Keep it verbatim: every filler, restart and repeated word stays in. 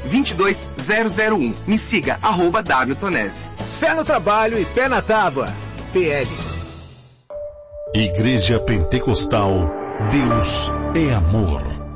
dois dois zero zero um. Me siga, arroba W Tonese. Fé no trabalho e pé na tábua. P L. Igreja Pentecostal, Deus é amor.